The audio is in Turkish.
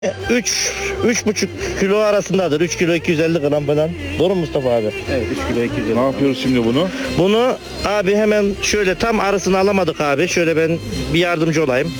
3,5 kilo arasındadır. 3 kilo 250 gram falan. Doğru mu Mustafa abi? Evet 3 kilo 250. Ne yapıyoruz şimdi bunu? Bunu abi hemen şöyle tam arasını alamadık abi. Şöyle ben bir yardımcı olayım.